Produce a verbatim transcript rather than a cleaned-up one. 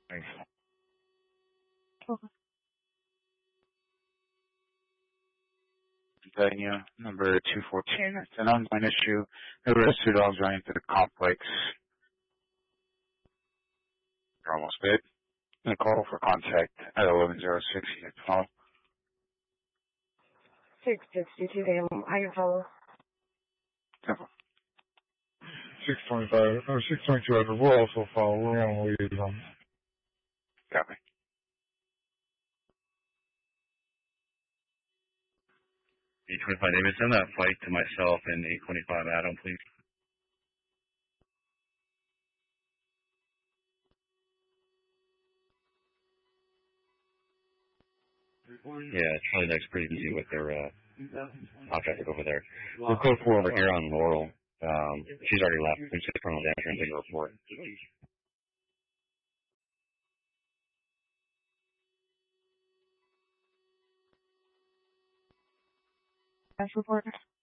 Thanks. Okay. Pennsylvania, number two fourteen. It's an ongoing issue. No rescue dogs running through the complex. You're almost good. And a call for contact at eleven oh six. You can follow. six sixty-two a.m. How you follow? six twenty-five, or six twenty-two, we'll also follow. We're on liaison. Copy. eight twenty-five, David, send that flight to myself and eight twenty-five Adam, please. Yeah, Charlie Duck's pretty busy with their uh, contractor over there. We'll go for over here on Laurel. Um, she's already left. We just Colonel Dasher and take a report. That's report.